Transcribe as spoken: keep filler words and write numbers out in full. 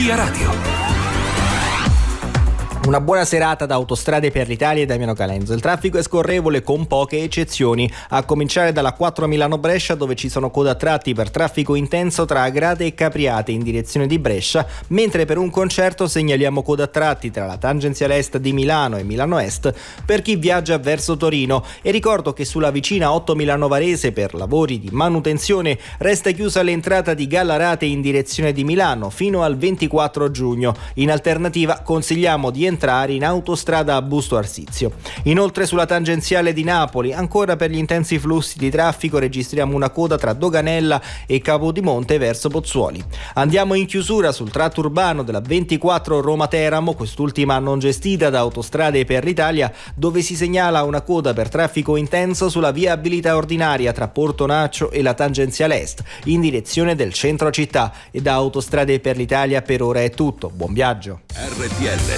Via Radio. Una buona serata da Autostrade per l'Italia e Damiano Calenzo. Il traffico è scorrevole con poche eccezioni, a cominciare dalla quattro Milano-Brescia, dove ci sono code a tratti per traffico intenso tra Agrate e Capriate in direzione di Brescia, mentre per un concerto segnaliamo code a tratti tra la tangenziale est di Milano e Milano Est per chi viaggia verso Torino. E ricordo che sulla vicina otto Milano Varese, per lavori di manutenzione, resta chiusa l'entrata di Gallarate in direzione di Milano fino al ventiquattro giugno. In alternativa consigliamo di entrare in autostrada a Busto Arsizio. Inoltre sulla tangenziale di Napoli, ancora per gli intensi flussi di traffico, registriamo una coda tra Doganella e Capodimonte verso Pozzuoli. Andiamo in chiusura sul tratto urbano della ventiquattro Roma-Teramo, quest'ultima non gestita da Autostrade per l'Italia, dove si segnala una coda per traffico intenso sulla viabilità ordinaria tra Portonaccio e la tangenziale est in direzione del centro città. E da Autostrade per l'Italia per ora è tutto. Buon viaggio. R T L